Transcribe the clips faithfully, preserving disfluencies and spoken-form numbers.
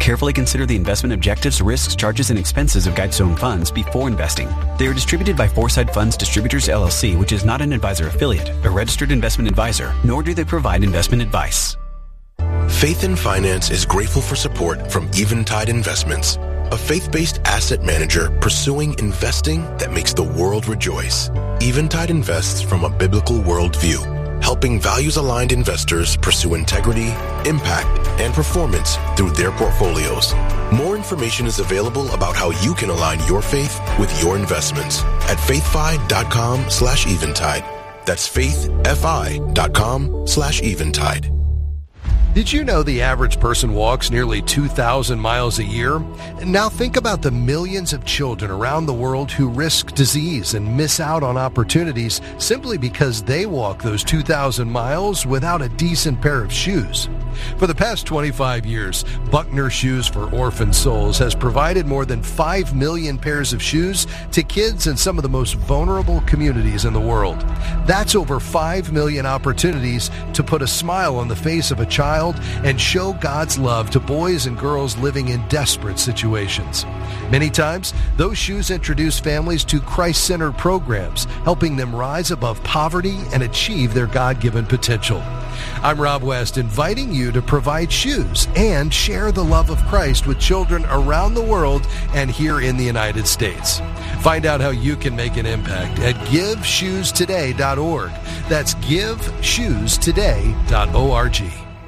Carefully consider the investment objectives, risks, charges, and expenses of Guidestone funds before investing. They are distributed by Foresight Funds Distributors, L L C, which is not an advisor affiliate, a registered investment advisor, nor do they provide investment advice. Faith in Finance is grateful for support from Eventide Investments, a faith-based asset manager pursuing investing that makes the world rejoice. Eventide invests from a biblical worldview, helping values-aligned investors pursue integrity, impact, and performance through their portfolios. More information is available about how you can align your faith with your investments at faithfi.com slash eventide. That's faithfi.com slash eventide. Did you know the average person walks nearly two thousand miles a year? Now think about the millions of children around the world who risk disease and miss out on opportunities simply because they walk those two thousand miles without a decent pair of shoes. For the past twenty-five years, Buckner Shoes for Orphan Souls has provided more than five million pairs of shoes to kids in some of the most vulnerable communities in the world. That's over five million opportunities to put a smile on the face of a child and show God's love to boys and girls living in desperate situations. Many times, those shoes introduce families to Christ-centered programs, helping them rise above poverty and achieve their God-given potential. I'm Rob West, inviting you to provide shoes and share the love of Christ with children around the world and here in the United States. Find out how you can make an impact at give shoes today dot org. That's give shoes today dot org.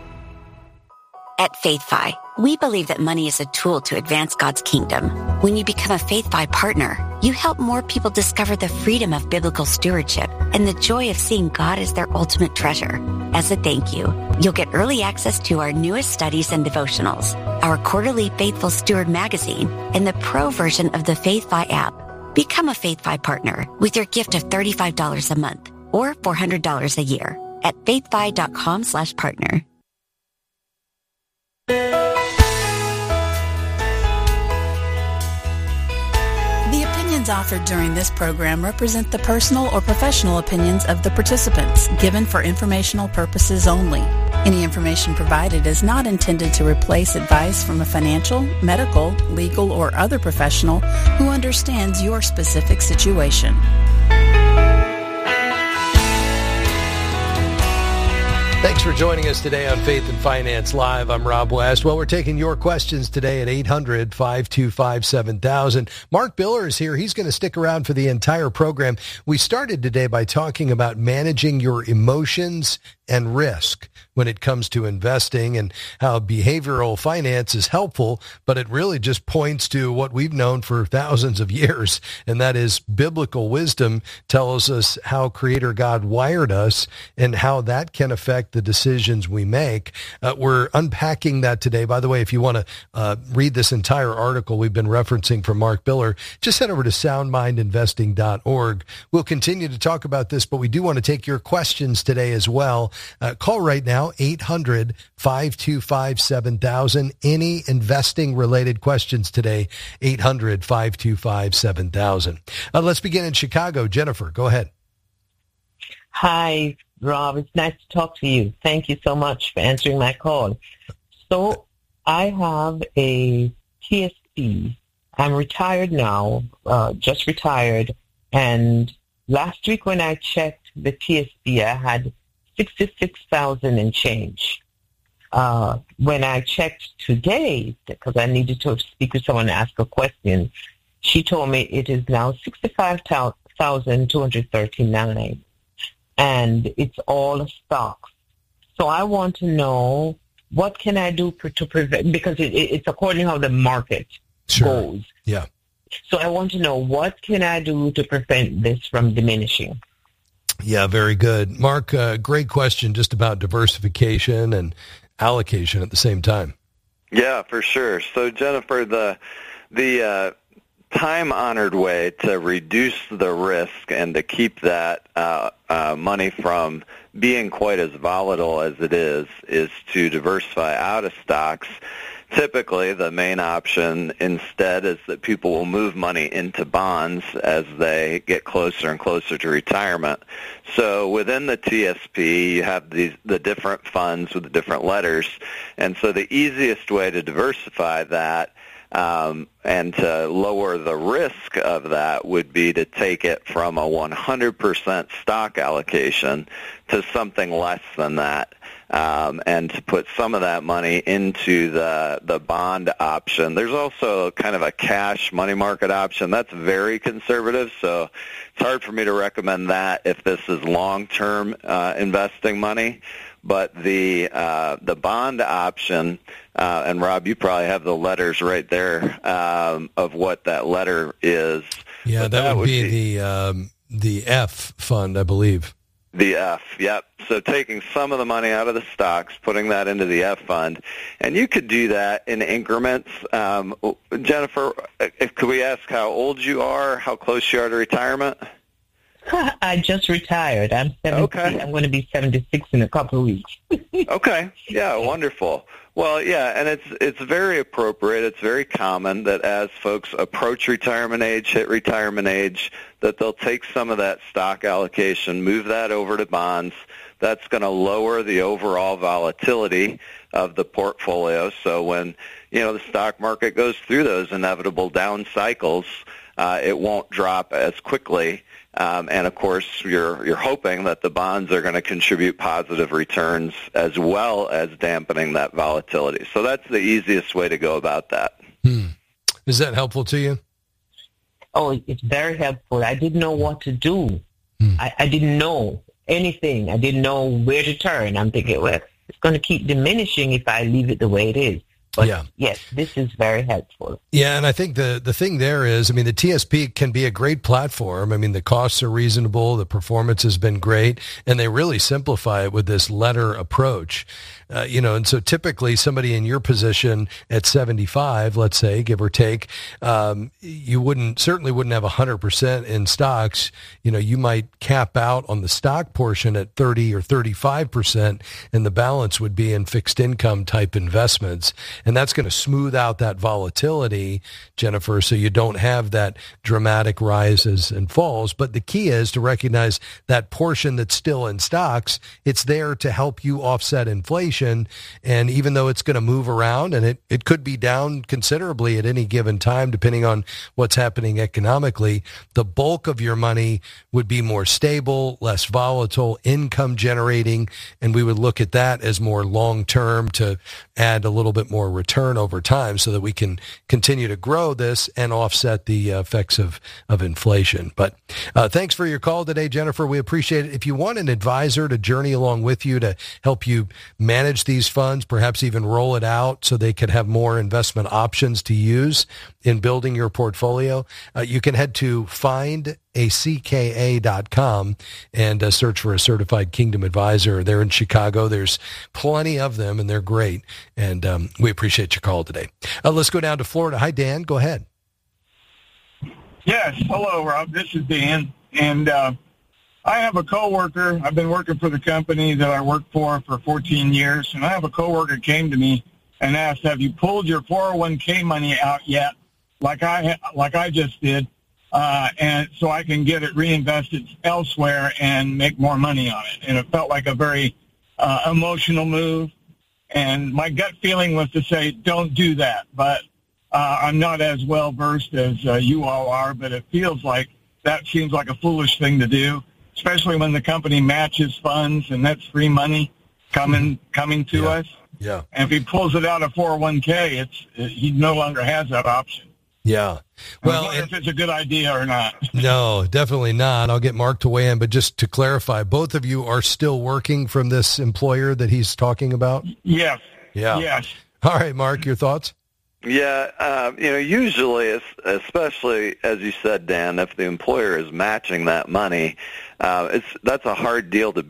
At FaithFi, we believe that money is a tool to advance God's kingdom. When you become a FaithFi partner, you help more people discover the freedom of biblical stewardship and the joy of seeing God as their ultimate treasure. As a thank you, you'll get early access to our newest studies and devotionals, our quarterly Faithful Steward magazine, and the pro version of the FaithFi app. Become a FaithFi partner with your gift of thirty-five dollars a month or four hundred dollars a year at faithfi.com slash partner. The opinions offered during this program represent the personal or professional opinions of the participants, given for informational purposes only. Any information provided is not intended to replace advice from a financial, medical, legal, or other professional who understands your specific situation. Thanks for joining us today on Faith and Finance Live. I'm Rob West. Well, we're taking your questions today at eight hundred, five two five, seven thousand. Mark Biller is here. He's going to stick around for the entire program. We started today by talking about managing your emotions and risk when it comes to investing and how behavioral finance is helpful, but it really just points to what we've known for thousands of years, and that is biblical wisdom tells us how Creator God wired us and how that can affect the decisions we make. Uh, we're unpacking that today. By the way, if you want to uh, read this entire article we've been referencing from Mark Biller, just head over to sound mind investing dot org. We'll continue to talk about this, but we do want to take your questions today as well. Uh, call right now, eight hundred, five two five, seven thousand. Any investing-related questions today, eight hundred, five two five, seven thousand. Uh, let's begin in Chicago. Jennifer, go ahead. Hi, Rob. It's nice to talk to you. Thank you so much for answering my call. So I have a T S P. I'm retired now, uh, just retired, and last week when I checked the T S P, I had sixty-six thousand and change. Uh, when I checked today, because I needed to speak with someone and ask a question, she told me it is now sixty-five thousand two hundred thirty-nine, and it's all stocks. So I want to know, what can I do per, to prevent, because it, it, it's according to how the market Sure. goes. Yeah. So I want to know, what can I do to prevent this from diminishing? Yeah, very good. Mark, uh, great question just about diversification and allocation at the same time. Yeah, for sure. So, Jennifer, the the uh, time-honored way to reduce the risk and to keep that uh, uh, money from being quite as volatile as it is is to diversify out of stocks typically the main option instead is that people will move money into bonds as they get closer and closer to retirement. So within the T S P, you have these, the different funds with the different letters. And so the easiest way to diversify that Um, and to lower the risk of that would be to take it from a one hundred percent stock allocation to something less than that, um, and to put some of that money into the the bond option. There's also kind of a cash money market option. That's very conservative, so it's hard for me to recommend that if this is long-term uh, investing money. But the uh, the bond option, uh, and Rob, you probably have the letters right there um, of what that letter is. Yeah, that, that would, would be, be the um, the F fund, I believe. The F, yep. So taking some of the money out of the stocks, putting that into the F fund, and you could do that in increments. Um, Jennifer, if, could we ask how old you are, how close you are to retirement? I just retired. I'm seventy. Okay. I'm going to be seventy-six in a couple of weeks. Okay. Yeah, wonderful. Well, yeah, and it's it's very appropriate. It's very common that as folks approach retirement age, hit retirement age, that they'll take some of that stock allocation, move that over to bonds. That's going to lower the overall volatility of the portfolio. So when, you know, the stock market goes through those inevitable down cycles, uh, it won't drop as quickly. Um, and, of course, you're you're hoping that the bonds are going to contribute positive returns as well as dampening that volatility. So that's the easiest way to go about that. Hmm. Is that helpful to you? Oh, it's very helpful. I didn't know what to do. Hmm. I, I didn't know anything. I didn't know where to turn. I'm thinking, well, it's going to keep diminishing if I leave it the way it is. But yeah. yes, this is very helpful. Yeah, and I think the, the thing there is, I mean, the T S P can be a great platform. I mean, the costs are reasonable, the performance has been great, and they really simplify it with this letter approach. Uh, you know, and so typically somebody in your position at seventy-five, let's say, give or take, um, you wouldn't, certainly wouldn't have one hundred percent in stocks. You know, you might cap out on the stock portion at thirty or thirty-five percent, and the balance would be in fixed income type investments. And that's going to smooth out that volatility, Jennifer, so you don't have that dramatic rises and falls. But the key is to recognize that portion that's still in stocks, it's there to help you offset inflation. And even though it's going to move around, and it, it could be down considerably at any given time, depending on what's happening economically, the bulk of your money would be more stable, less volatile, income generating. And we would look at that as more long-term to add a little bit more return over time so that we can continue to grow this and offset the effects of, of inflation. But uh, thanks for your call today, Jennifer. We appreciate it. If you want an advisor to journey along with you to help you manage these funds, perhaps even roll it out so they could have more investment options to use in building your portfolio, uh, you can head to find a c k a dot com and uh, search for a certified Kingdom advisor. They're in Chicago. There's plenty of them, and they're great. And um, we appreciate your call today. Uh, let's go down to Florida. Hi, Dan. Go ahead. Yes. Hello, Rob. This is Dan. And uh, I have a coworker. I've been working for the company that I worked for for fourteen years, and I have a coworker came to me and asked, "Have you pulled your four oh one k money out yet, like I like I just did, uh, and so I can get it reinvested elsewhere and make more money on it?" And it felt like a very uh, emotional move. And my gut feeling was to say, "Don't do that." But uh, I'm not as well versed as uh, you all are, but it feels like that seems like a foolish thing to do, especially when the company matches funds and that's free money coming coming to yeah. us. Yeah. And if he pulls it out of four oh one k, it's he no longer has that option. Yeah. Well, I wonder if it's a good idea or not. No, definitely not. I'll get Mark to weigh in, but just to clarify, both of you are still working from this employer that he's talking about? Yes. Yeah. Yes. All right, Mark, your thoughts? Yeah, uh, you know, usually, especially as you said, Dan, if the employer is matching that money, uh, it's that's a hard deal to beat.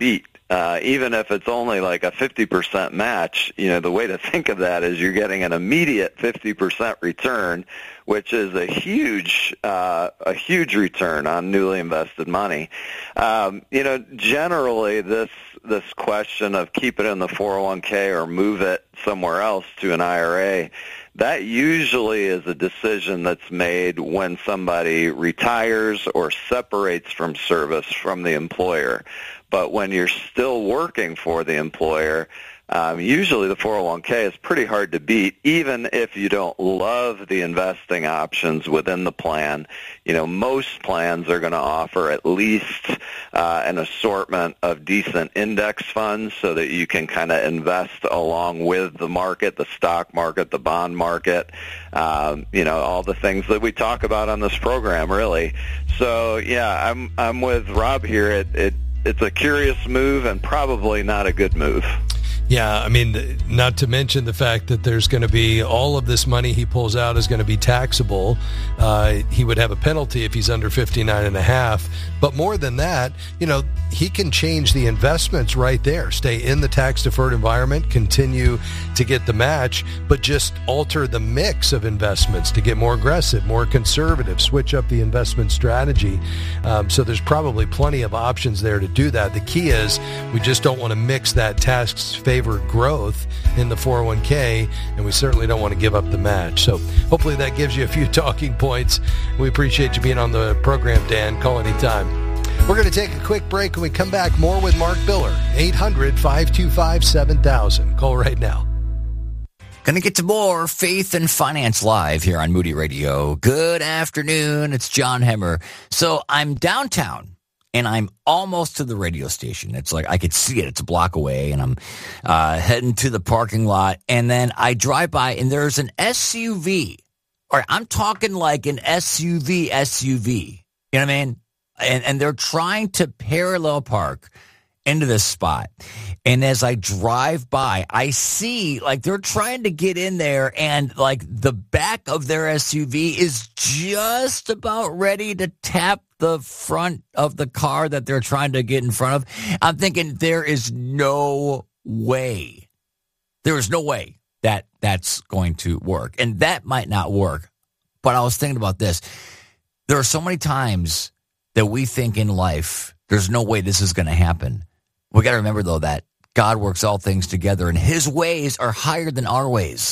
uh, even if it's only like a fifty percent match, you know, the way to think of that is you're getting an immediate fifty percent return, which is a huge, uh, a huge return on newly invested money. Um, you know, generally this, this question of keep it in the four oh one k or move it somewhere else to an I R A, that usually is a decision that's made when somebody retires or separates from service from the employer. But when you're still working for the employer, um, usually the four oh one k is pretty hard to beat, even if you don't love the investing options within the plan. You know, most plans are going to offer at least uh, an assortment of decent index funds so that you can kind of invest along with the market, the stock market, the bond market, um, you know, all the things that we talk about on this program, really. So, yeah, I'm I'm with Rob here. It, it It's a curious move and probably not a good move. Yeah, I mean, not to mention the fact that there's going to be all of this money he pulls out is going to be taxable. Uh, he would have a penalty if he's under fifty-nine and a half. But more than that, you know, he can change the investments right there. Stay in the tax-deferred environment, continue to get the match, but just alter the mix of investments to get more aggressive, more conservative, switch up the investment strategy. Um, so there's probably plenty of options there to do that. The key is we just don't want to mix that tax favor growth in the four oh one k, and we certainly don't want to give up the match. So hopefully that gives you a few talking points. We appreciate you being on the program, Dan. Call anytime. We're going to take a quick break. When we come back, more with Mark Biller. eight hundred, five two five, seven thousand. Call right now. Going to get to more Faith and Finance Live here on Moody Radio. Good afternoon. It's John Hemmer. So I'm downtown, and I'm almost to the radio station. It's like I could see it. It's a block away, and I'm uh, heading to the parking lot. And then I drive by, and there's an S U V. All right, I'm talking like an S U V S U V. You know what I mean? And, and they're trying to parallel park into this spot. And as I drive by, I see like they're trying to get in there, and like the back of their S U V is just about ready to tap the front of the car that they're trying to get in front of. I'm thinking there is no way. There is no way that that's going to work. And that might not work. But I was thinking about this. There are so many times that we think in life, there's no way this is going to happen. We got to remember, though, that God works all things together, and his ways are higher than our ways.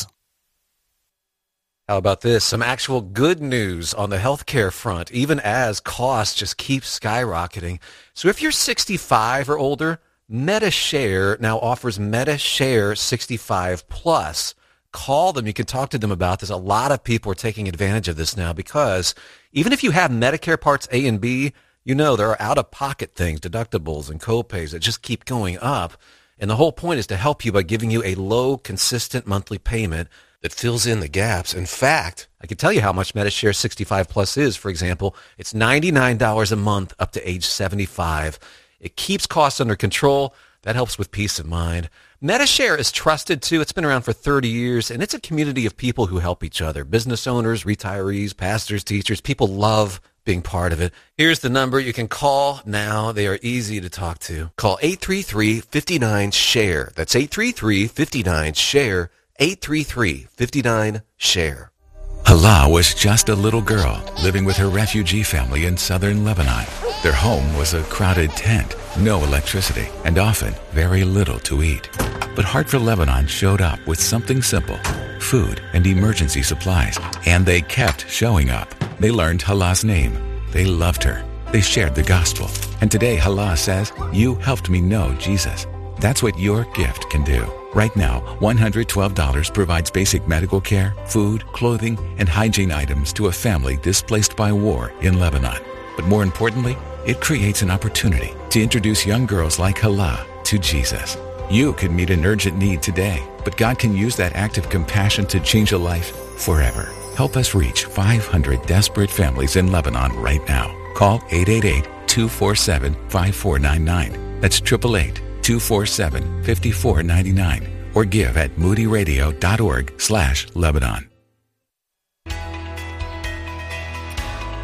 How about this? Some actual good news on the healthcare front, even as costs just keep skyrocketing. So if you're sixty-five or older, MediShare now offers MediShare sixty-five plus. Call them. You can talk to them about this. A lot of people are taking advantage of this now because even if you have Medicare Parts A and B, you know there are out-of-pocket things, deductibles and co-pays that just keep going up. And the whole point is to help you by giving you a low, consistent monthly payment that fills in the gaps. In fact, I can tell you how much MediShare sixty-five plus is. For example, it's ninety-nine dollars a month up to age seventy-five. It keeps costs under control. That helps with peace of mind. MediShare is trusted, too. It's been around for thirty years, and it's a community of people who help each other. Business owners, retirees, pastors, teachers. People love being part of it. Here's the number you can call now. They are easy to talk to. Call eight three three, five nine, SHARE. That's eight three three, five nine, SHARE. eight three three, five nine, SHARE. Hala was just a little girl living with her refugee family in southern Lebanon. Their home was a crowded tent, no electricity, and often very little to eat. But Heart for Lebanon showed up with something simple, food and emergency supplies, and they kept showing up. They learned Hala's name. They loved her. They shared the gospel. And today Hala says, "You helped me know Jesus." That's what your gift can do. Right now, one hundred twelve dollars provides basic medical care, food, clothing, and hygiene items to a family displaced by war in Lebanon. But more importantly, it creates an opportunity to introduce young girls like Hala to Jesus. You can meet an urgent need today, but God can use that act of compassion to change a life forever. Help us reach five hundred desperate families in Lebanon right now. Call eight eight eight, two four seven, five four nine nine. That's eight eight eight, two four seven, five four nine nine. Or give at moodyradio.org slash Lebanon.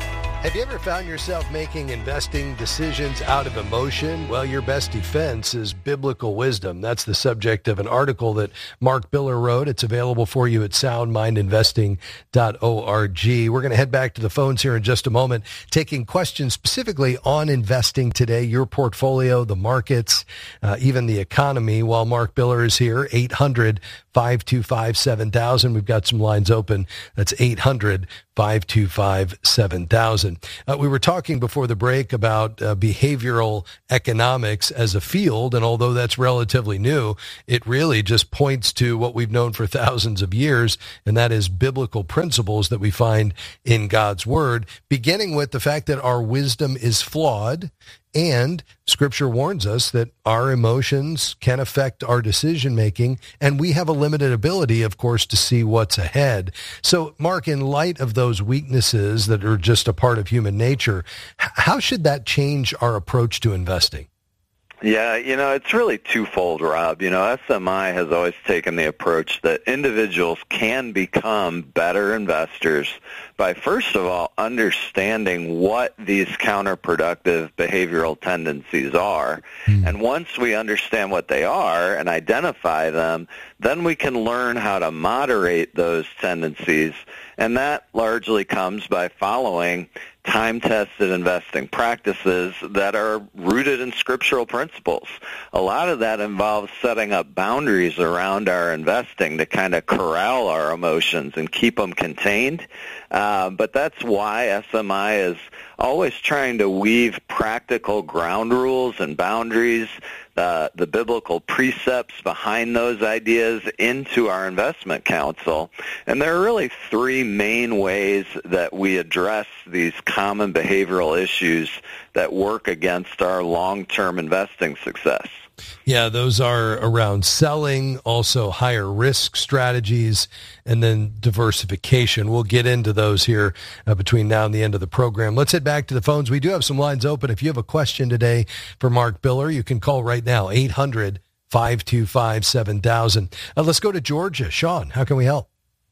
Have you ever found yourself making investing decisions out of emotion? Well, your best defense is biblical wisdom. That's the subject of an article that Mark Biller wrote. It's available for you at sound mind investing dot org. We're going to head back to the phones here in just a moment, taking questions specifically on investing today, your portfolio, the markets, uh, even the economy. While Mark Biller is here, eight hundred, five two five, seven thousand. We've got some lines open. That's eight hundred, five two five, seven thousand. Uh, we were talking before the break about uh, behavioral economics as a field, and although that's relatively new, it really just points to what we've known for thousands of years, and that is biblical principles that we find in God's Word, beginning with the fact that our wisdom is flawed, and Scripture warns us that our emotions can affect our decision-making, and we have a limited ability, of course, to see what's ahead. So, Mark, in light of those weaknesses that are just a part of human nature, how should that change our approach to investing? Yeah, you know, it's really twofold, Rob. You know, S M I has always taken the approach that individuals can become better investors by, first of all, understanding what these counterproductive behavioral tendencies are. Mm. And once we understand what they are and identify them, then we can learn how to moderate those tendencies. And that largely comes by following time-tested investing practices that are rooted in scriptural principles. A lot of that involves setting up boundaries around our investing to kind of corral our emotions and keep them contained. Uh, but that's why S M I is always trying to weave practical ground rules and boundaries, uh, the biblical precepts behind those ideas into our investment counsel. And there are really three main ways that we address these common behavioral issues that work against our long-term investing success. Yeah, those are around selling, also higher risk strategies, and then diversification. We'll get into those here uh, between now and the end of the program. Let's head back to the phones. We do have some lines open. If you have a question today for Mark Biller, you can call right now, eight hundred, five two five, seven thousand. Uh, let's go to Georgia. Sean, how can we help?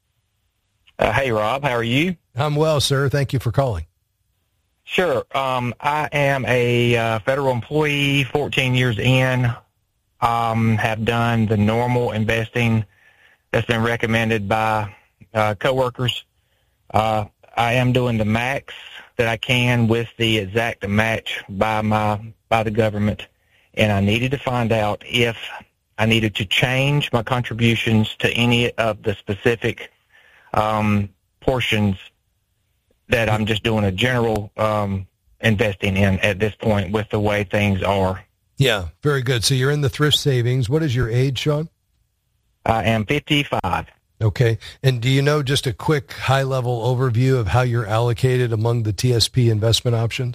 Uh, hey, Rob. How are you? I'm well, sir. Thank you for calling. Sure. Um, I am a uh, federal employee, fourteen years in, um, have done the normal investing that's been recommended by uh, coworkers. Uh, I am doing the max that I can with the exact match by my by the government, and I needed to find out if I needed to change my contributions to any of the specific um, portions that I'm just doing a general um, investing in at this point with the way things are. Yeah, very good. So you're in the thrift savings. What is your age, Sean? I am fifty-five. Okay. And do you know just a quick high-level overview of how you're allocated among the T S P investment options?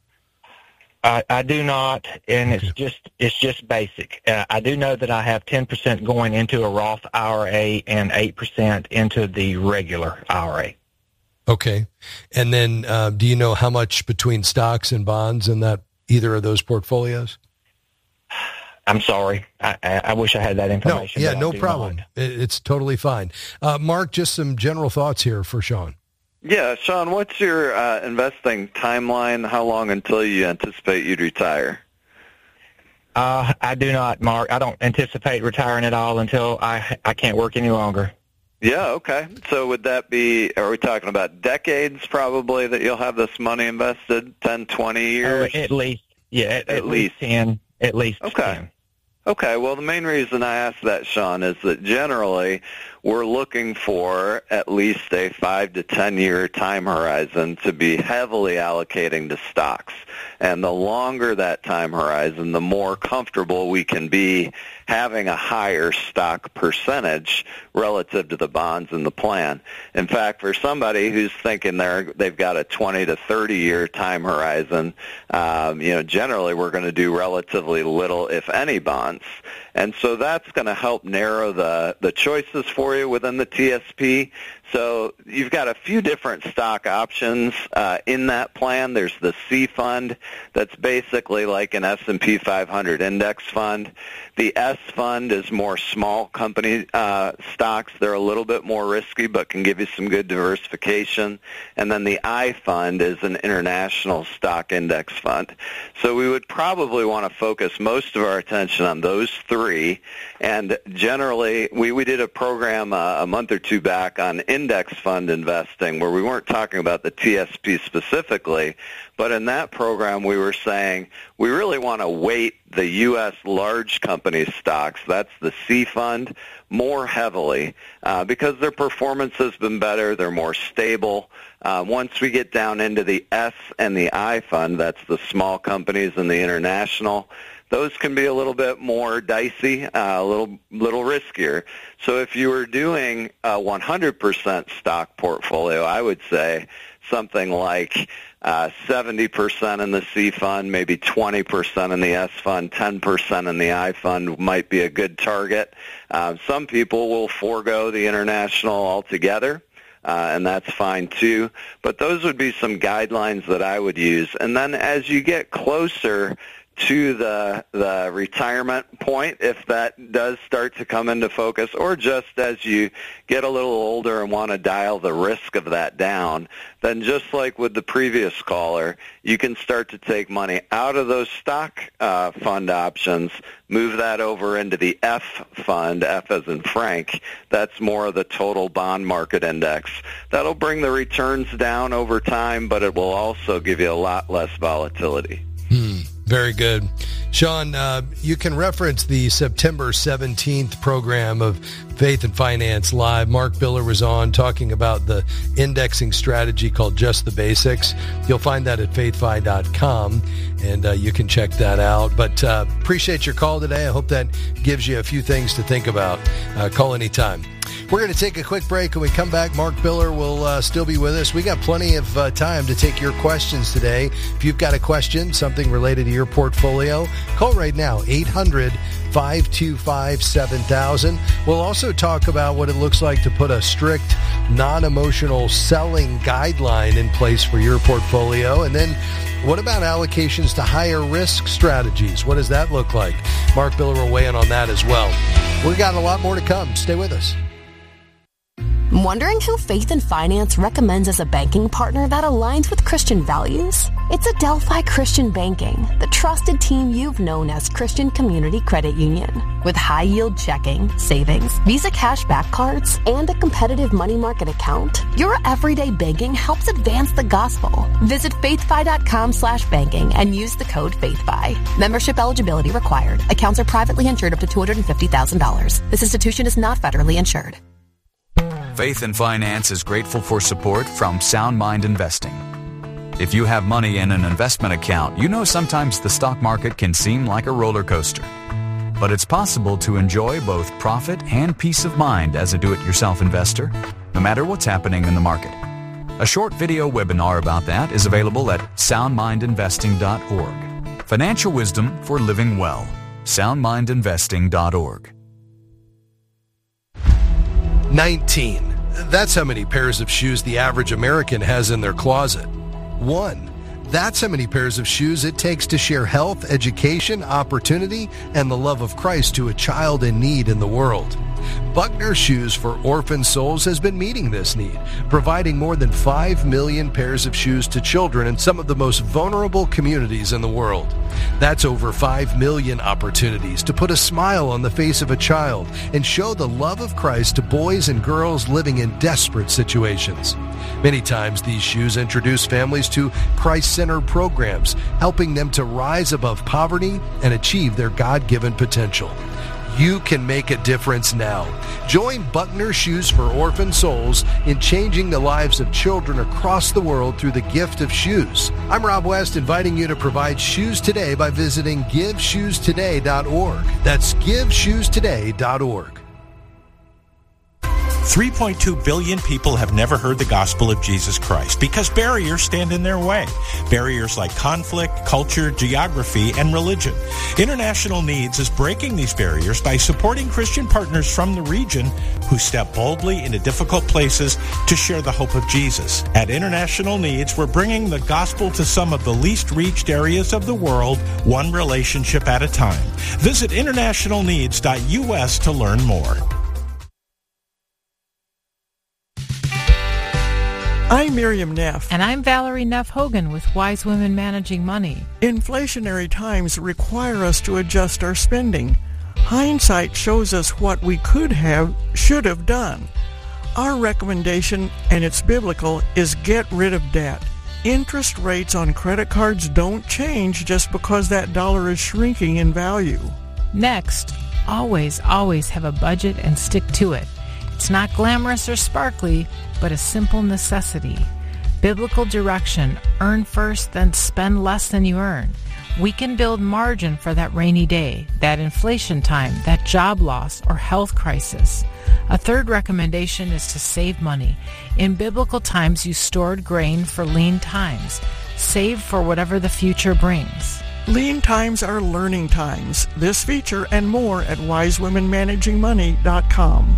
I, I do not, and okay. it's just it's just basic. Uh, I do know that I have ten percent going into a Roth I R A and eight percent into the regular I R A. Okay. And then uh, do you know how much between stocks and bonds in that either of those portfolios? I'm sorry. I, I wish I had that information. No, yeah, no problem. Not. It's totally fine. Uh, Mark, just some general thoughts here for Sean. Yeah, Sean, what's your uh, investing timeline? How long until you anticipate you'd retire? Uh, I do not, Mark. I don't anticipate retiring at all until I I can't work any longer. Yeah, okay. So would that be, are we talking about decades probably that you'll have this money invested, ten, twenty years? Oh, at least, yeah, at, at, at least. least ten, at least okay. ten. Okay, well, the main reason I asked that, Sean, is that generally we're looking for at least a five to ten year time horizon to be heavily allocating to stocks. And the longer that time horizon, the more comfortable we can be having a higher stock percentage relative to the bonds in the plan. In fact, for somebody who's thinking they're, they've got a twenty to thirty year time horizon, um, you know, generally we're going to do relatively little, if any, bonds. And so that's going to help narrow the, the choices for you within the T S P. So you've got a few different stock options uh, in that plan. There's the C fund that's basically like an S and P five hundred index fund. The S fund is more small company uh, stocks. They're a little bit more risky but can give you some good diversification. And then the I fund is an international stock index fund. So we would probably want to focus most of our attention on those three. And generally, we, we did a program uh, a month or two back on index fund investing where we weren't talking about the T S P specifically, but in that program we were saying we really want to weight the U S large company stocks, that's the C fund, more heavily uh, because their performance has been better, they're more stable. Uh, once we get down into the S and the I fund, that's the small companies and the international, those can be a little bit more dicey, uh, a little little riskier. So if you were doing a one hundred percent stock portfolio, I would say something like uh, seventy percent in the C fund, maybe twenty percent in the S fund, ten percent in the I fund might be a good target. Uh, some people will forego the international altogether. Uh, and that's fine too. But those would be some guidelines that I would use. And then as you get closer to the the retirement point, if that does start to come into focus, or just as you get a little older and want to dial the risk of that down, then just like with the previous caller, you can start to take money out of those stock uh, fund options, move that over into the F fund, F as in Frank. That's more of the total bond market index. That'll bring the returns down over time, but it will also give you a lot less volatility. Hmm. Very good. Sean, uh, you can reference the September seventeenth program of Faith and Finance Live. Mark Biller was on talking about the indexing strategy called Just the Basics. You'll find that at faith fi dot com, and uh, you can check that out. But uh, appreciate your call today. I hope that gives you a few things to think about. Uh, call anytime. We're going to take a quick break. When we come back, Mark Biller will uh, still be with us. We got plenty of uh, time to take your questions today. If you've got a question, something related to your portfolio, call right now, eight hundred, five two five, seven thousand. We'll also talk about what it looks like to put a strict, non-emotional selling guideline in place for your portfolio. And then what about allocations to higher risk strategies? What does that look like? Mark Biller will weigh in on that as well. We've got a lot more to come. Stay with us. Wondering who Faith and Finance recommends as a banking partner that aligns with Christian values? It's Adelphi Christian Banking, the trusted team you've known as Christian Community Credit Union. With high-yield checking, savings, Visa cashback cards, and a competitive money market account, your everyday banking helps advance the gospel. Visit faithfi.com slash banking and use the code FaithFi. Membership eligibility required. Accounts are privately insured up to two hundred fifty thousand dollars. This institution is not federally insured. Faith and Finance is grateful for support from Sound Mind Investing. If you have money in an investment account, you know sometimes the stock market can seem like a roller coaster. But it's possible to enjoy both profit and peace of mind as a do-it-yourself investor, no matter what's happening in the market. A short video webinar about that is available at sound mind investing dot org. Financial wisdom for living well. sound mind investing dot org. nineteen. That's how many pairs of shoes the average American has in their closet. One. That's how many pairs of shoes it takes to share health, education, opportunity, and the love of Christ to a child in need in the world. Buckner Shoes for Orphan Souls has been meeting this need, providing more than five million pairs of shoes to children in some of the most vulnerable communities in the world. That's over five million opportunities to put a smile on the face of a child and show the love of Christ to boys and girls living in desperate situations. Many times these shoes introduce families to Christ-centered programs, helping them to rise above poverty and achieve their God-given potential. You can make a difference now. Join Buckner Shoes for Orphan Souls in changing the lives of children across the world through the gift of shoes. I'm Rob West, inviting you to provide shoes today by visiting give shoes today dot org. That's give shoes today dot org. three point two billion people have never heard the gospel of Jesus Christ because barriers stand in their way. Barriers like conflict, culture, geography, and religion. International Needs is breaking these barriers by supporting Christian partners from the region who step boldly into difficult places to share the hope of Jesus. At International Needs, we're bringing the gospel to some of the least reached areas of the world, one relationship at a time. Visit international needs dot U S to learn more. I'm Miriam Neff. And I'm Valerie Neff Hogan with Wise Women Managing Money. Inflationary times require us to adjust our spending. Hindsight shows us what we could have, should have done. Our recommendation, and it's biblical, is get rid of debt. Interest rates on credit cards don't change just because that dollar is shrinking in value. Next, always, always have a budget and stick to it. It's not glamorous or sparkly, but a simple necessity. Biblical direction: earn first, then spend less than you earn. We can build margin for that rainy day, that inflation time, that job loss, or health crisis. A third recommendation is to save money. In biblical times, you stored grain for lean times. Save for whatever the future brings. Lean times are learning times. This feature and more at wise women managing money dot com.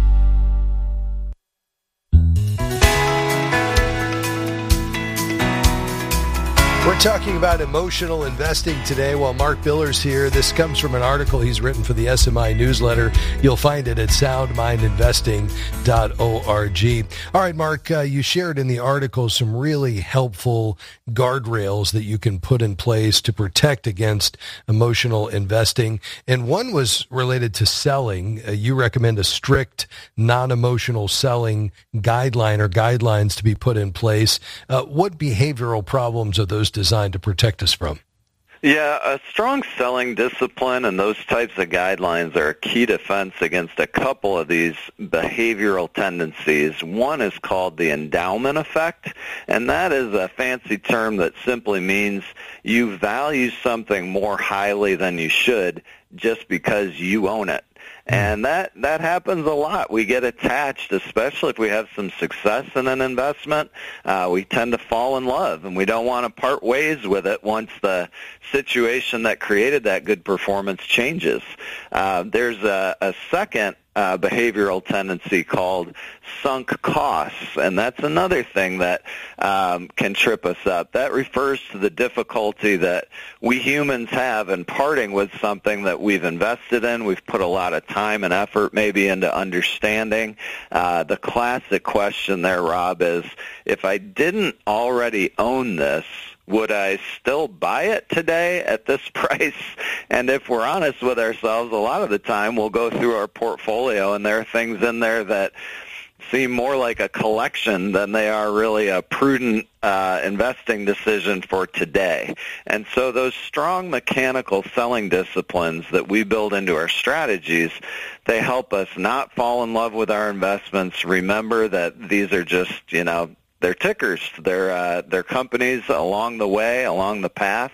We're talking about emotional investing today while Mark Biller's here. This comes from an article he's written for the S M I newsletter. You'll find it at sound mind investing dot org. All right, Mark, uh, you shared in the article some really helpful guardrails that you can put in place to protect against emotional investing. And one was related to selling. Uh, you recommend a strict non-emotional selling guideline or guidelines to be put in place. Uh, what behavioral problems are those designed to protect us from? Yeah, a strong selling discipline and those types of guidelines are a key defense against a couple of these behavioral tendencies. One is called the endowment effect, and that is a fancy term that simply means you value something more highly than you should just because you own it. And that, that happens a lot. We get attached, especially if we have some success in an investment. Uh, we tend to fall in love, and we don't want to part ways with it once the situation that created that good performance changes. Uh, there's a, a second uh, behavioral tendency called sunk costs, and that's another thing that um, can trip us up. That refers to the difficulty that we humans have in parting with something that we've invested in. We've put a lot of time and effort maybe into understanding. Uh, the classic question there, Rob, is if I didn't already own this, would I still buy it today at this price? And if we're honest with ourselves, a lot of the time we'll go through our portfolio and there are things in there that seem more like a collection than they are really a prudent uh, investing decision for today. And so those strong mechanical selling disciplines that we build into our strategies, they help us not fall in love with our investments. Remember that these are just, you know, they're tickers. They're uh, they're companies along the way, along the path,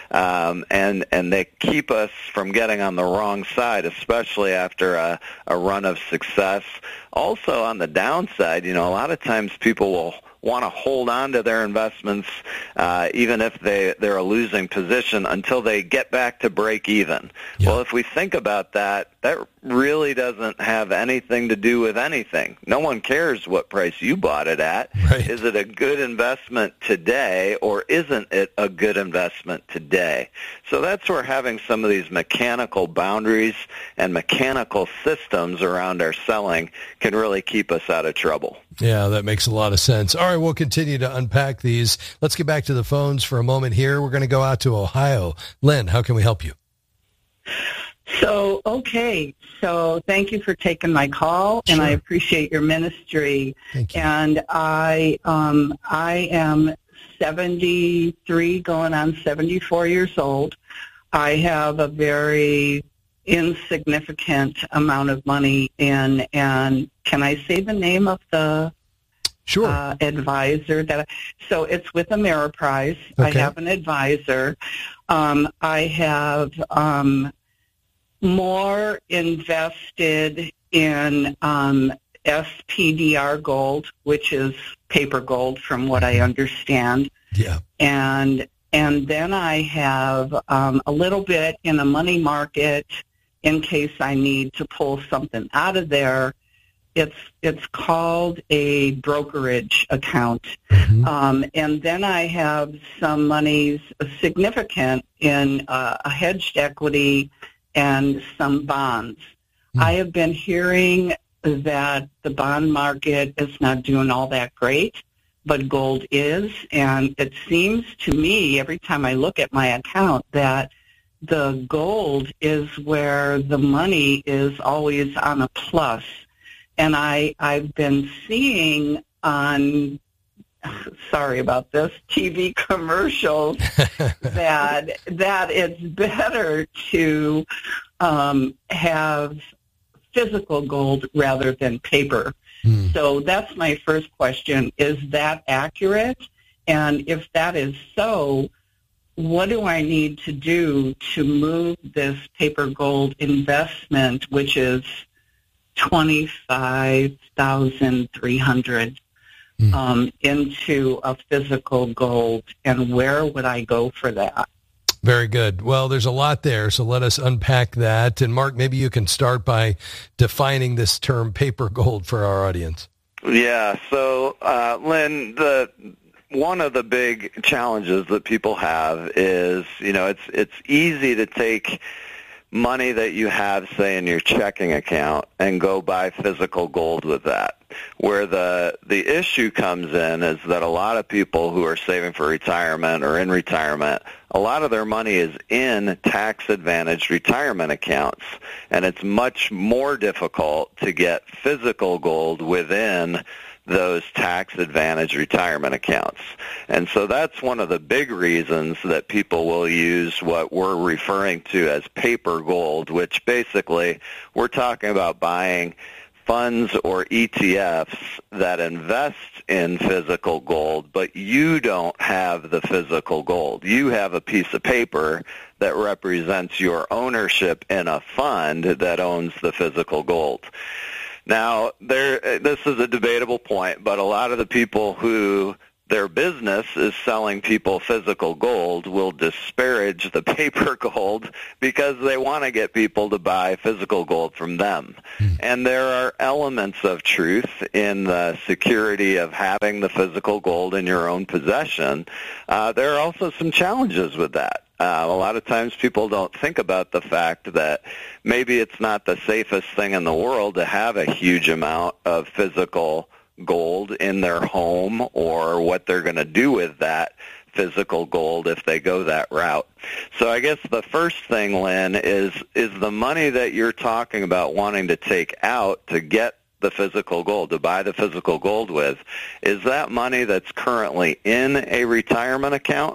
um, and and they keep us from getting on the wrong side, especially after a, a run of success. Also, on the downside, you know, a lot of times people will want to hold on to their investments uh, even if they, they're a losing position until they get back to break even. Yeah. Well, if we think about that, that really doesn't have anything to do with anything. No one cares what price you bought it at. Right. Is it a good investment today, or isn't it a good investment today? So that's where having some of these mechanical boundaries and mechanical systems around our selling can really keep us out of trouble. Yeah, that makes a lot of sense. All right, we'll continue to unpack these. Let's get back to the phones for a moment here. We're going to go out to Ohio. Lynn, how can we help you? So, okay. So thank you for taking my call, and sure. I appreciate your ministry. Thank you. And I, um, I am seventy-three, going on seventy-four years old. I have a very insignificant amount of money in, and can I say the name of the sure. uh, advisor? That I, so it's with Ameriprise. Okay. I have an advisor. Um, I have um, more invested in um, S P D R gold, which is paper gold from what I understand. Yeah. And and then I have um, a little bit in a money market in case I need to pull something out of there. It's it's called a brokerage account. Mm-hmm. Um, and then I have some monies significant in uh, a hedged equity and some bonds. Mm-hmm. I have been hearing that the bond market is not doing all that great, but gold is. And it seems to me every time I look at my account that the gold is where the money is always on a plus. And I, I've been seeing on, sorry about this, T V commercials that that it's better to um, have physical gold rather than paper. Mm. So that's my first question. Is that accurate? And if that is so, what do I need to do to move this paper gold investment, which is twenty-five thousand three hundred dollars, mm. um, into a physical gold, and where would I go for that? Very good. Well, there's a lot there, so let us unpack that. And Mark, maybe you can start by defining this term paper gold for our audience. Yeah, so uh, Lynn, the one of the big challenges that people have is, you know, it's it's easy to take money that you have, say, in your checking account and go buy physical gold with that. Where the the issue comes in is that a lot of people who are saving for retirement or in retirement, a lot of their money is in tax-advantaged retirement accounts, and it's much more difficult to get physical gold within those tax-advantaged retirement accounts. And so that's one of the big reasons that people will use what we're referring to as paper gold, which basically we're talking about buying funds or E T Fs that invest in physical gold, but you don't have the physical gold. You have a piece of paper that represents your ownership in a fund that owns the physical gold. Now, there, this is a debatable point, but a lot of the people who their business is selling people physical gold will disparage the paper gold because they want to get people to buy physical gold from them. Mm. And there are elements of truth in the security of having the physical gold in your own possession. Uh, there are also some challenges with that. Uh, a lot of times people don't think about the fact that maybe it's not the safest thing in the world to have a huge amount of physical gold in their home, or what they're going to do with that physical gold if they go that route. So I guess the first thing, Lynn, is is the money that you're talking about wanting to take out to get the physical gold, to buy the physical gold with, is that money that's currently in a retirement account?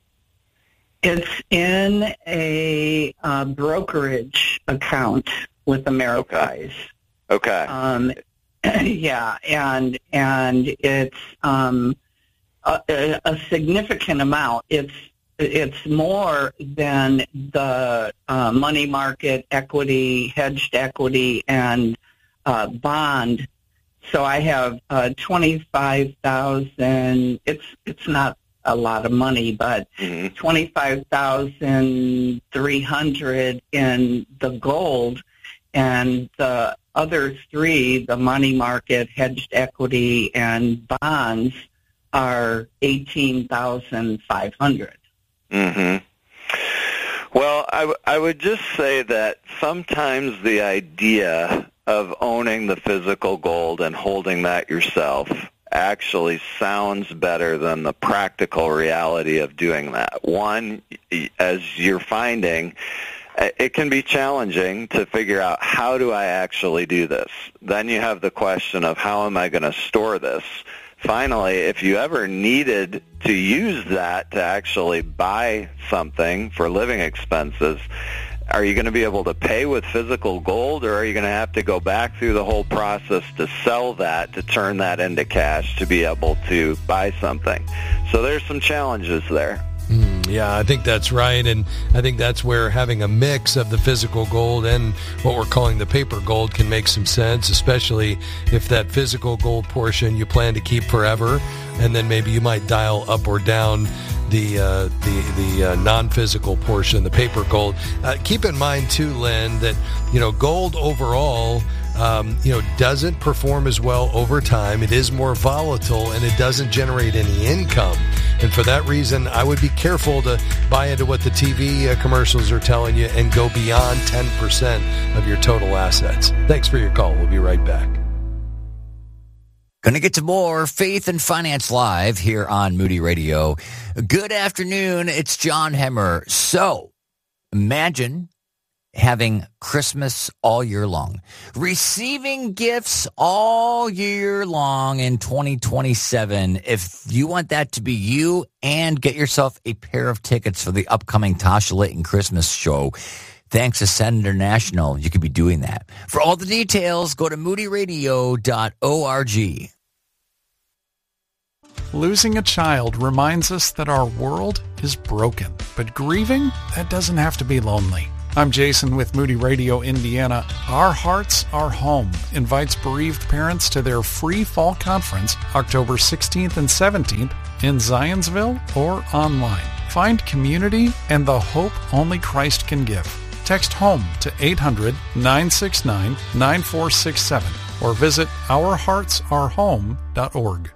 It's in a uh, brokerage account with Ameriprise. Okay. okay. Um, yeah, and and it's um, a, a significant amount. It's it's more than the uh, money market equity, hedged equity, and uh, bond. So I have uh, twenty-five thousand. It's it's not a lot of money, but mm-hmm. twenty-five thousand three hundred in the gold, and the other three, the money market, hedged equity, and bonds, are eighteen thousand five hundred. Mm-hmm. Well, I, w- I would just say that sometimes the idea of owning the physical gold and holding that yourself actually sounds better than the practical reality of doing that. One, as you're finding, it can be challenging to figure out, how do I actually do this? Then you have the question of, how am I going to store this? Finally, if you ever needed to use that to actually buy something for living expenses, are you going to be able to pay with physical gold, or are you going to have to go back through the whole process to sell that, to turn that into cash to be able to buy something? So there's some challenges there. Mm, Yeah, I think that's right, and I think that's where having a mix of the physical gold and what we're calling the paper gold can make some sense, especially if that physical gold portion you plan to keep forever, and then maybe you might dial up or down the uh, the the uh, non-physical portion, the paper gold. Uh, keep in mind too, Lynn, that you know gold overall, um, you know, doesn't perform as well over time. It is more volatile, and it doesn't generate any income. And for that reason, I would be careful to buy into what the T V uh, commercials are telling you and go beyond ten percent of your total assets. Thanks for your call. We'll be right back. Going to get to more Faith and Finance Live here on Moody Radio. Good afternoon. It's John Hemmer. So imagine having Christmas all year long, receiving gifts all year long in twenty twenty-seven. If you want that to be you, and get yourself a pair of tickets for the upcoming Tasha Layton Christmas show, thanks to Send International, you could be doing that. For all the details, go to moody radio dot org. Losing a child reminds us that our world is broken, but grieving, that doesn't have to be lonely. I'm Jason with Moody Radio Indiana. Our Hearts, Our Home invites bereaved parents to their free fall conference October sixteenth and seventeenth in Zionsville or online. Find community and the hope only Christ can give. Text HOME to eight hundred, nine six nine, nine four six seven or visit our hearts are home dot org.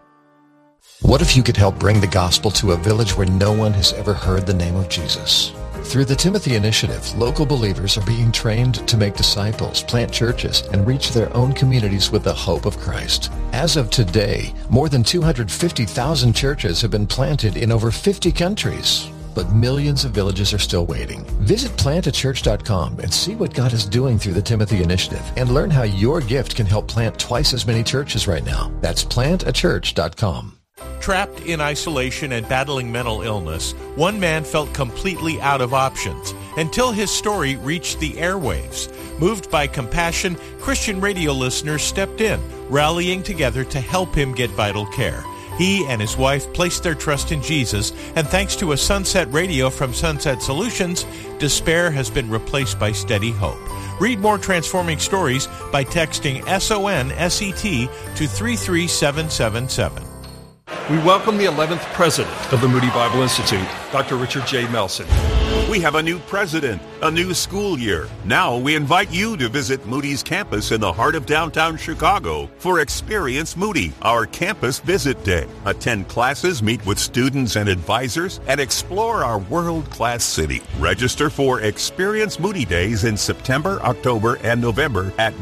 What if you could help bring the gospel to a village where no one has ever heard the name of Jesus? Through the Timothy Initiative, local believers are being trained to make disciples, plant churches, and reach their own communities with the hope of Christ. As of today, more than two hundred fifty thousand churches have been planted in over fifty countries. But millions of villages are still waiting. Visit plant a church dot com and see what God is doing through the Timothy Initiative and learn how your gift can help plant twice as many churches right now. That's plant a church dot com. Trapped in isolation and battling mental illness, one man felt completely out of options until his story reached the airwaves. Moved by compassion, Christian radio listeners stepped in, rallying together to help him get vital care. He and his wife placed their trust in Jesus, and thanks to a Sunset Radio from Sunset Solutions, despair has been replaced by steady hope. Read more transforming stories by texting S O N S E T to three three seven seven seven. We welcome the eleventh president of the Moody Bible Institute, Doctor Richard J. Melson. We have a new president, a new school year. Now we invite you to visit Moody's campus in the heart of downtown Chicago for Experience Moody, our campus visit day. Attend classes, meet with students and advisors, and explore our world-class city. Register for Experience Moody Days in September, October, and November at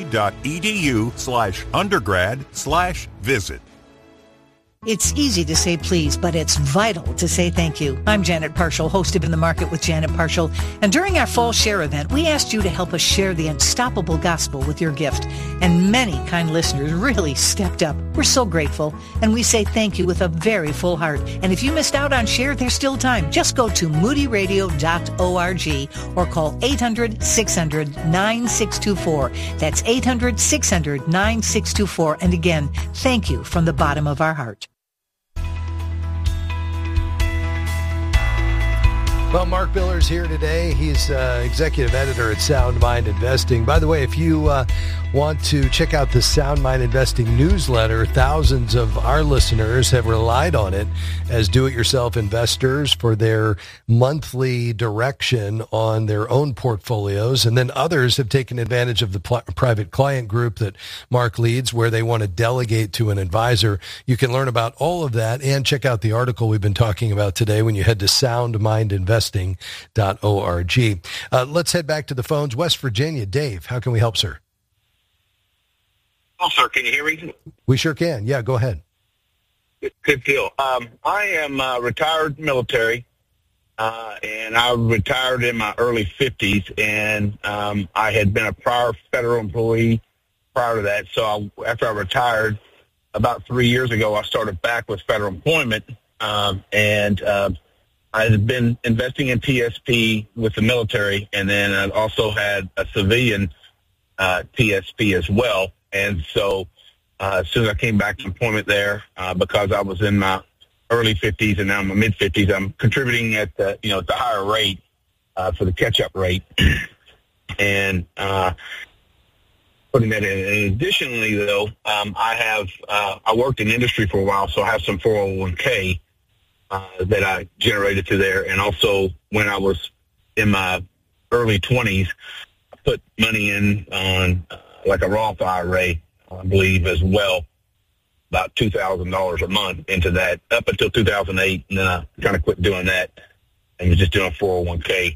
moody.edu slash undergrad slash visit. It's easy to say please, but it's vital to say thank you. I'm Janet Parshall, host of In the Market with Janet Parshall. And during our fall share event, we asked you to help us share the unstoppable gospel with your gift. And many kind listeners really stepped up. We're so grateful. And we say thank you with a very full heart. And if you missed out on share, there's still time. Just go to moody radio dot org or call eight hundred, six hundred, nine six two four. That's eight hundred, six hundred, nine six two four. And again, thank you from the bottom of our heart. Well, Mark Biller's here today. He's uh, executive editor at Sound Mind Investing. By the way, if you uh, want to check out the Sound Mind Investing newsletter, thousands of our listeners have relied on it as do-it-yourself investors for their monthly direction on their own portfolios. And then others have taken advantage of the pl- private client group that Mark leads, where they want to delegate to an advisor. You can learn about all of that and check out the article we've been talking about today when you head to sound mind investing dot org. Uh, let's head back to the phones. West Virginia, Dave, how can we help, sir? Oh, sir, can you hear me? We sure can. Yeah, go ahead. Good deal. Um, I am uh, retired military, uh, and I retired in my early fifties, and um, I had been a prior federal employee prior to that. So I, after I retired about three years ago, I started back with federal employment, um, and uh, I had been investing in T S P with the military, and then I also had a civilian uh, T S P as well. And so uh, as soon as I came back to employment there, uh, because I was in my early fifties and now I'm in my mid fifties, I'm contributing at the, you know, at the higher rate uh, for the catch-up rate. And uh, putting that in. And additionally, though, um, I have uh, I worked in industry for a while, so I have some four oh one k uh, that I generated through there. And also, when I was in my early twenties, I put money in on uh, like a Roth I R A, I believe, as well, about two thousand dollars a month into that up until two thousand eight, and then I kind of quit doing that and was just doing four oh one k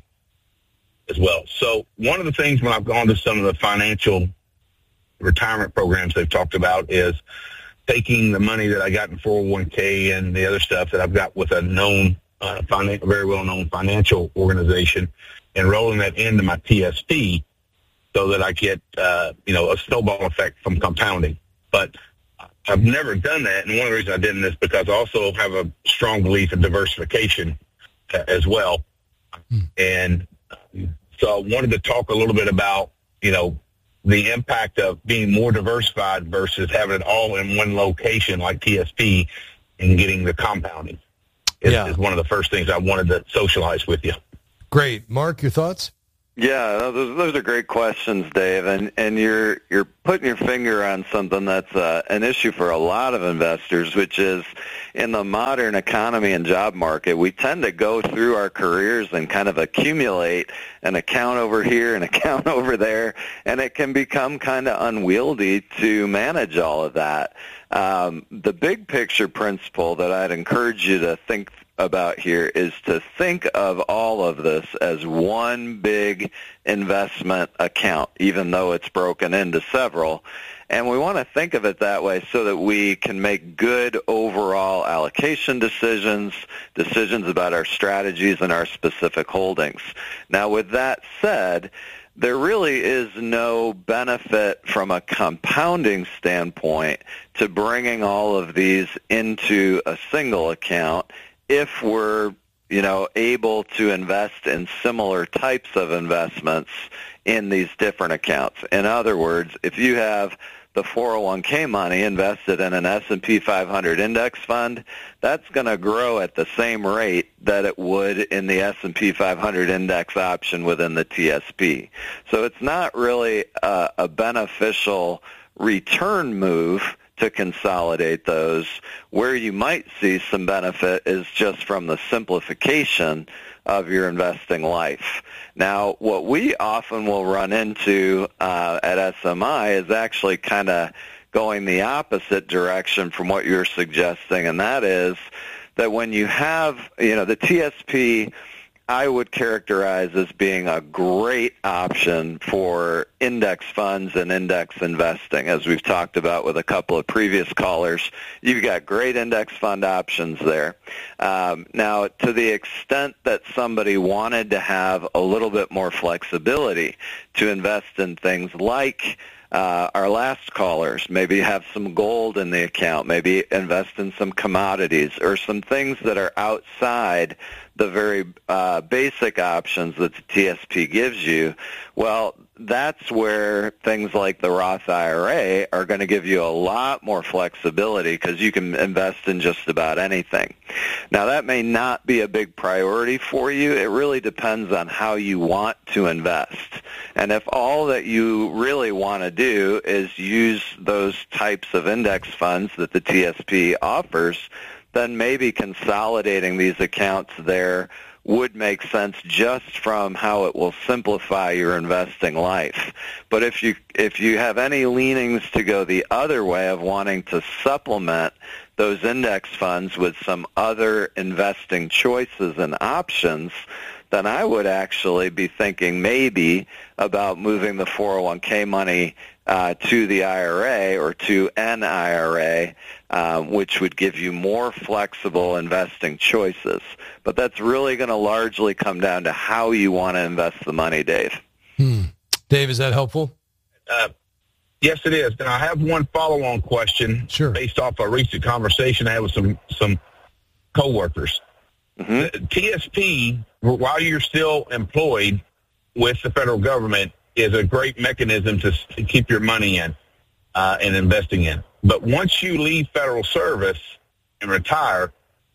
as well. So one of the things when I've gone to some of the financial retirement programs they've talked about is taking the money that I got in four oh one k and the other stuff that I've got with a known, uh, finan- very well-known financial organization and rolling that into my T S P so that I get, uh, you know, a snowball effect from compounding. But I've never done that, and one of the reasons I didn't is because I also have a strong belief in diversification uh, as well. Hmm. And so I wanted to talk a little bit about, you know, the impact of being more diversified versus having it all in one location like T S P and getting the compounding is, yeah. is one of the first things I wanted to socialize with you. Great. Mark, your thoughts? Yeah, those, those are great questions, Dave, and and you're you're putting your finger on something that's uh, an issue for a lot of investors, which is in the modern economy and job market, we tend to go through our careers and kind of accumulate an account over here, an account over there, and it can become kind of unwieldy to manage all of that. Um, the big picture principle that I'd encourage you to think about here is to think of all of this as one big investment account, even though it's broken into several. And we want to think of it that way so that we can make good overall allocation decisions, decisions about our strategies and our specific holdings. Now, with that said, there really is no benefit from a compounding standpoint to bringing all of these into a single account if we're, you know, able to invest in similar types of investments in these different accounts. In other words, if you have the four oh one k money invested in an S and P five hundred index fund, that's going to grow at the same rate that it would in the S and P five hundred index option within the T S P. So it's not really a, a beneficial return move to consolidate those. Where you might see some benefit is just from the simplification of your investing life. Now, what we often will run into uh, at S M I is actually kind of going the opposite direction from what you're suggesting, and that is that when you have, you know, the T S P, I would characterize as being a great option for index funds and index investing. As we've talked about with a couple of previous callers, you've got great index fund options there. Um, now, to the extent that somebody wanted to have a little bit more flexibility to invest in things like Uh, our last callers, maybe have some gold in the account, maybe invest in some commodities or some things that are outside the very uh, basic options that the T S P gives you. Well, that's where things like the Roth I R A are going to give you a lot more flexibility because you can invest in just about anything. Now, that may not be a big priority for you. It really depends on how you want to invest. And if all that you really want to do is use those types of index funds that the T S P offers, then maybe consolidating these accounts there would make sense just from how it will simplify your investing life. But if you if you have any leanings to go the other way of wanting to supplement those index funds with some other investing choices and options, then I would actually be thinking maybe about moving the four oh one k money uh, to the I R A or to an I R A, um, which would give you more flexible investing choices. But that's really going to largely come down to how you want to invest the money, Dave. Hmm. Dave, is that helpful? Uh, yes, it is. And I have one follow-on question sure. based off a recent conversation I had with some, some coworkers. Mm-hmm. The T S P, while you're still employed with the federal government, is a great mechanism to keep your money in uh, and investing in. But once you leave federal service and retire,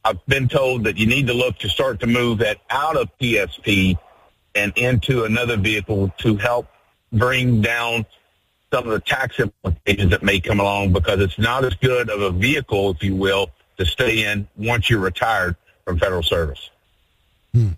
I've been told that you need to look to start to move that out of T S P and into another vehicle to help bring down some of the tax implications that may come along, because it's not as good of a vehicle, if you will, to stay in once you're retired from federal service. Hmm.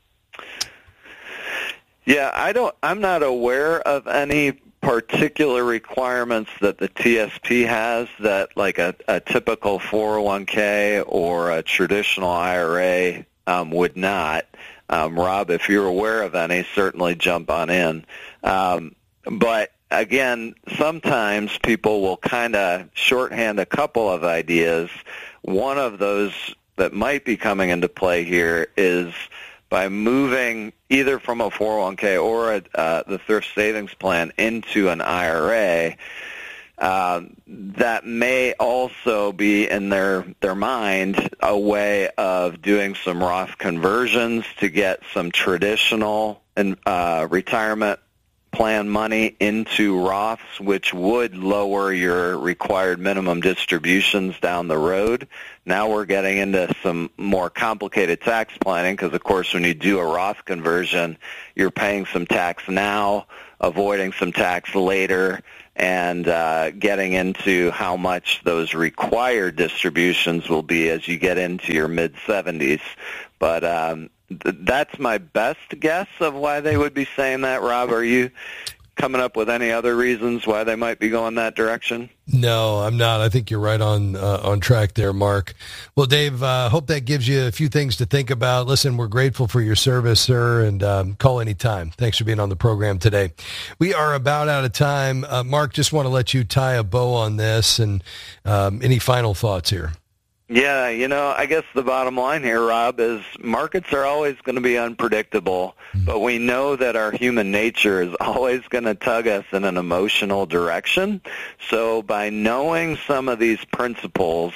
Yeah, I don't. I'm not aware of any particular requirements that the T S P has that, like a, a typical four oh one k or a traditional I R A um, would not. Um, Rob, if you're aware of any, certainly jump on in. Um, but again, sometimes people will kind of shorthand a couple of ideas. One of those that might be coming into play here is by moving either from a four oh one k or a, uh, the thrift savings plan into an I R A, uh, that may also be in their, their mind a way of doing some Roth conversions to get some traditional uh, retirement plan money into Roths, which would lower your required minimum distributions down the road. Now we're getting into some more complicated tax planning because, of course, when you do a Roth conversion, you're paying some tax now, avoiding some tax later, and uh, getting into how much those required distributions will be as you get into your mid-seventies. But um, th- that's my best guess of why they would be saying that. Rob, are you coming up with any other reasons why they might be going that direction? No, I'm not. I think you're right on uh, on track there, Mark. Well, Dave, uh, hope that gives you a few things to think about. Listen, we're grateful for your service, sir, and um, call anytime. Thanks for being on the program today. We are about out of time. Uh, Mark, just want to let you tie a bow on this, and um, any final thoughts here? Yeah, you know, I guess the bottom line here, Rob, is markets are always going to be unpredictable, but we know that our human nature is always going to tug us in an emotional direction. So by knowing some of these principles,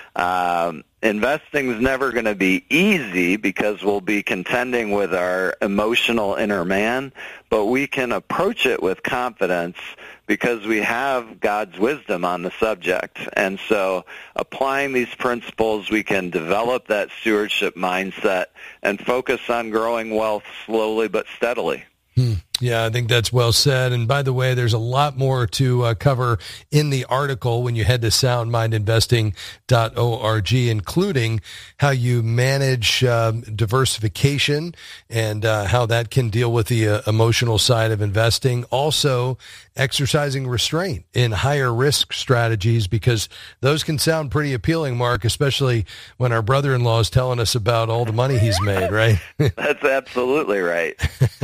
um, investing is never going to be easy because we'll be contending with our emotional inner man, but we can approach it with confidence because we have God's wisdom on the subject. And so applying these principles, we can develop that stewardship mindset and focus on growing wealth slowly but steadily. Hmm. Yeah, I think that's well said. And by the way, there's a lot more to uh, cover in the article when you head to sound mind investing dot org, including how you manage um, diversification and uh, how that can deal with the uh, emotional side of investing. Also, exercising restraint in higher risk strategies, because those can sound pretty appealing, Mark, especially when our brother-in-law is telling us about all the money he's made, right? That's absolutely right.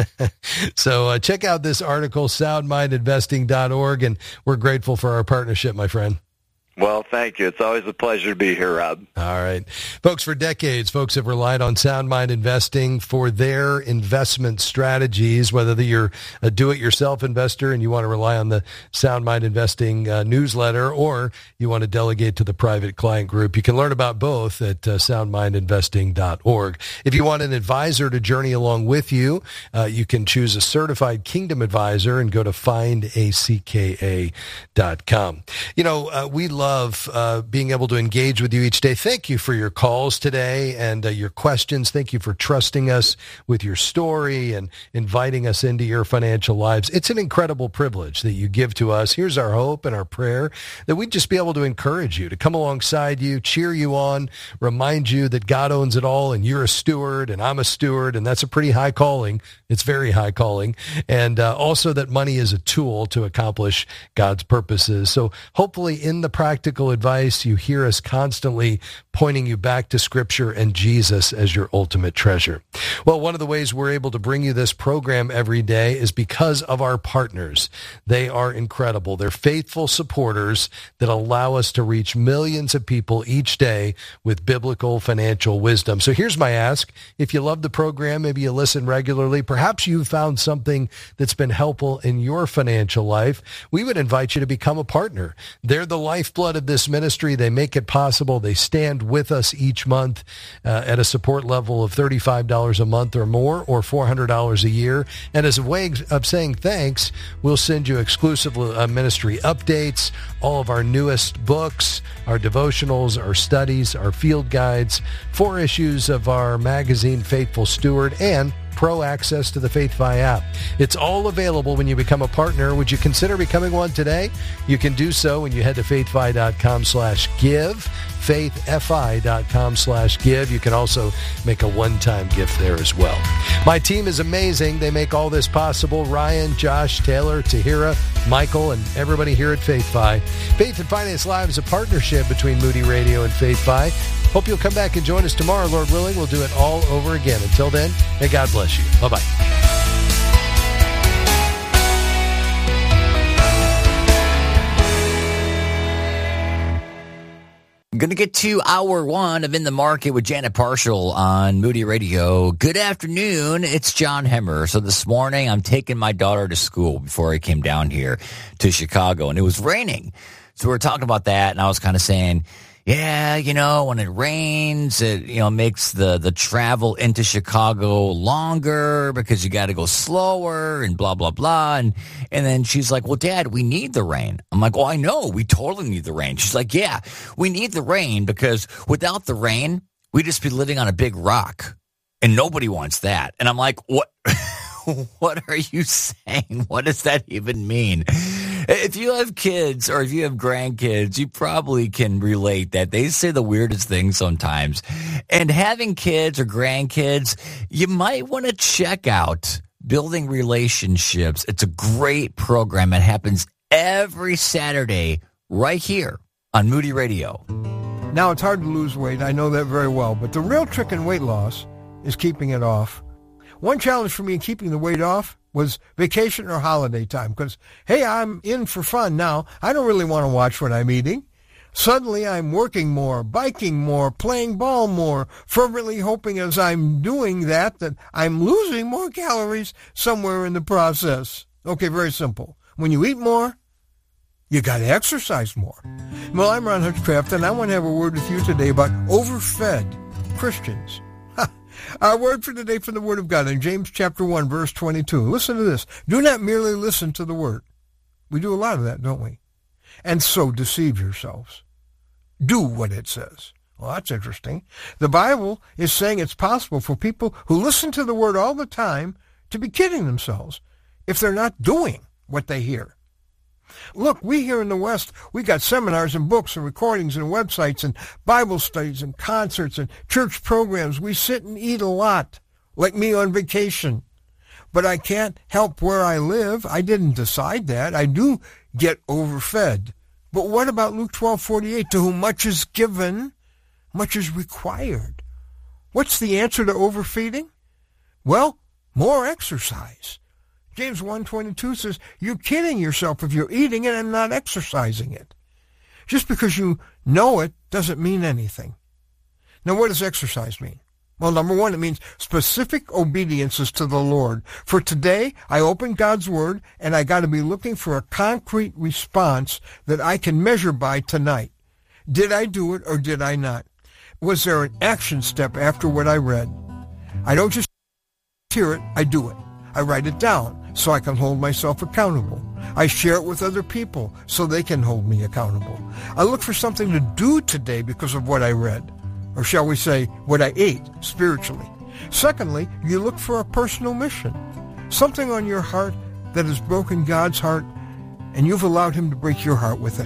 So uh, check out this article, sound mind investing dot org, and we're grateful for our partnership, my friend. Well, thank you. It's always a pleasure to be here, Rob. All right. Folks, for decades, folks have relied on Sound Mind Investing for their investment strategies, whether you're a do-it-yourself investor and you want to rely on the Sound Mind Investing uh, newsletter, or you want to delegate to the private client group. You can learn about both at uh, sound mind investing dot org. If you want an advisor to journey along with you, uh, you can choose a certified Kingdom advisor and go to find a c k a dot com. You know, uh, we love Love uh, being able to engage with you each day. Thank you for your calls today and uh, your questions. Thank you for trusting us with your story and inviting us into your financial lives. It's an incredible privilege that you give to us. Here's our hope and our prayer that we'd just be able to encourage you, to come alongside you, cheer you on, remind you that God owns it all and you're a steward and I'm a steward, and that's a pretty high calling. It's very high calling. And uh, also that money is a tool to accomplish God's purposes. So hopefully in the practice Practical advice, you hear us constantly pointing you back to Scripture and Jesus as your ultimate treasure. Well, one of the ways we're able to bring you this program every day is because of our partners. They are incredible. They're faithful supporters that allow us to reach millions of people each day with biblical financial wisdom. So here's my ask. If you love the program, maybe you listen regularly, perhaps you've found something that's been helpful in your financial life, we would invite you to become a partner. They're the lifeblood lifeblood of this ministry. They make it possible. They stand with us each month uh, at a support level of thirty-five dollars a month or more, or four hundred dollars a year. And as a way of saying thanks, we'll send you exclusive uh, ministry updates, all of our newest books, our devotionals, our studies, our field guides, four issues of our magazine, Faithful Steward, and pro access to the FaithFi app. It's all available when you become a partner. Would you consider becoming one today? You can do so when you head to faithfi.com slash give, faithfi.com slash give. You can also make a one-time gift there as well. My team is amazing. They make all this possible. Ryan, Josh, Taylor, Tahira, Michael, and everybody here at FaithFi. Faith and Finance Live is a partnership between Moody Radio and FaithFi. Hope you'll come back and join us tomorrow, Lord willing. We'll do it all over again. Until then, may God bless you. Bye-bye. I'm going to get to hour one of In the Market with Janet Parshall on Moody Radio. Good afternoon. It's John Hemmer. So this morning, I'm taking my daughter to school before I came down here to Chicago, and it was raining. So we were talking about that, and I was kind of saying, yeah, you know, when it rains, it, you know, makes the, the travel into Chicago longer because you got to go slower and blah, blah, blah. And, and then she's like, well, Dad, we need the rain. I'm like, oh, I know. We totally need the rain. She's like, yeah, we need the rain because without the rain, we'd just be living on a big rock. And nobody wants that. And I'm like, what? What are you saying? What does that even mean? If you have kids or if you have grandkids, you probably can relate that they say the weirdest things sometimes. And having kids or grandkids, you might want to check out Building Relationships. It's a great program. It happens every Saturday right here on Moody Radio. Now, it's hard to lose weight. I know that very well. But the real trick in weight loss is keeping it off. One challenge for me in keeping the weight off was vacation or holiday time because, hey, I'm in for fun now. I don't really want to watch what I'm eating. Suddenly I'm working more, biking more, playing ball more, fervently hoping as I'm doing that that I'm losing more calories somewhere in the process. Okay, very simple. When you eat more, you got to exercise more. Well, I'm Ron Hutchcraft, and I want to have a word with you today about overfed Christians. Our word for today from the Word of God in James chapter one, verse twenty-two. Listen to this. Do not merely listen to the Word. We do a lot of that, don't we? And so deceive yourselves. Do what it says. Well, that's interesting. The Bible is saying it's possible for people who listen to the Word all the time to be kidding themselves if they're not doing what they hear. Look, we here in the West, we got seminars and books and recordings and websites and Bible studies and concerts and church programs. We sit and eat a lot, like me on vacation. But I can't help where I live. I didn't decide that. I do get overfed. But what about Luke twelve forty-eight? To whom much is given, much is required. What's the answer to overfeeding? Well, more exercise. James one twenty-two says, you're kidding yourself if you're eating it and not exercising it. Just because you know it doesn't mean anything. Now, what does exercise mean? Well, number one, it means specific obediences to the Lord. For today, I open God's Word, and I got to be looking for a concrete response that I can measure by tonight. Did I do it or did I not? Was there an action step after what I read? I don't just hear it, I do it. I write it down so I can hold myself accountable. I share it with other people so they can hold me accountable. I look for something to do today because of what I read, or shall we say, what I ate spiritually. Secondly, you look for a personal mission, something on your heart that has broken God's heart, and you've allowed him to break your heart with it.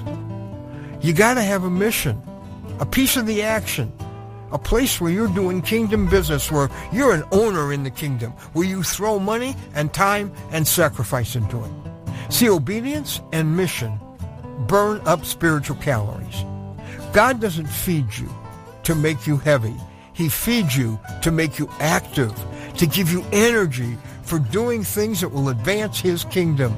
You got to have a mission, a piece of the action, a place where you're doing kingdom business, where you're an owner in the kingdom, where you throw money and time and sacrifice into it. See, obedience and mission burn up spiritual calories. God doesn't feed you to make you heavy. He feeds you to make you active, to give you energy for doing things that will advance his kingdom.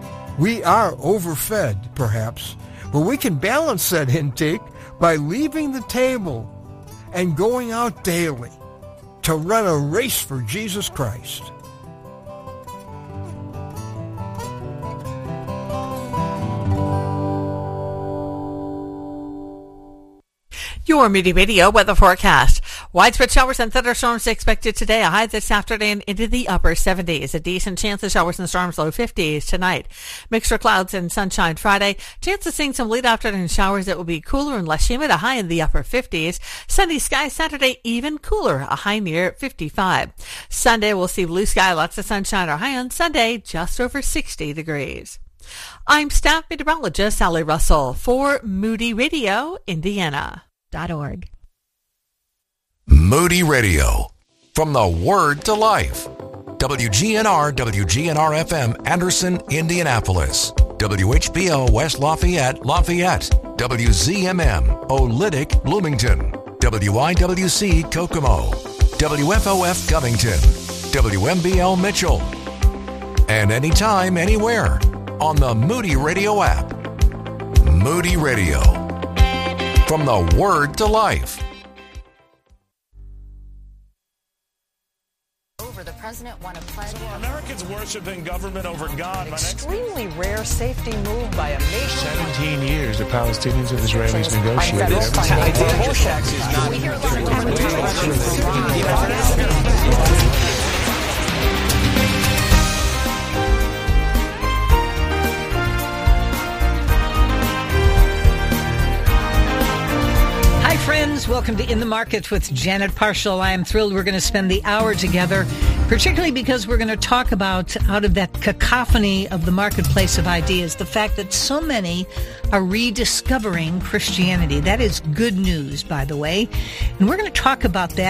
We are overfed, perhaps, but we can balance that intake by leaving the table and going out daily to run a race for Jesus Christ. Your Moody Radio weather forecast. Widespread showers and thunderstorms expected today. A high this afternoon into the upper seventies. A decent chance of showers and storms, low fifties tonight. Mixture clouds and sunshine Friday. Chance of seeing some late afternoon showers. It will be cooler and less humid. A high in the upper fifties. Sunny skies Saturday, even cooler. A high near fifty-five. Sunday we'll see blue sky, lots of sunshine. Our high on Sunday just over sixty degrees. I'm staff meteorologist Sally Russell for Moody Radio, Indiana. Dot org. Moody Radio. From the Word to Life. W G N R, W G N R F M, Anderson, Indianapolis. W H B O, West Lafayette, Lafayette. W Z M M, Olytic, Bloomington. W I W C, Kokomo. W F O F, Covington. W M B L, Mitchell. And anytime, anywhere, on the Moody Radio app. Moody Radio. From the Word to Life. Over the president won a pledge. So Americans worshiping government over God. An extremely rare safety move by a nation. Seventeen years the Palestinians and Israelis negotiated. Hi, friends. Welcome to In the Markets with Janet Parshall. I am thrilled we're going to spend the hour together, particularly because we're going to talk about, out of that cacophony of the marketplace of ideas, the fact that so many are rediscovering Christianity. That is good news, by the way. And we're going to talk about that.